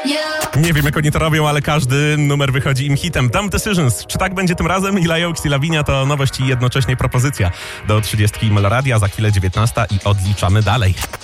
Nie wiem, jak oni to robią, ale każdy numer wychodzi im hitem. Dumb Decisions. Czy tak będzie tym razem? Ila Oaks i Lavinia to nowość i jednocześnie propozycja do 30 Meloradia, za chwilę 19 i odliczamy dalej.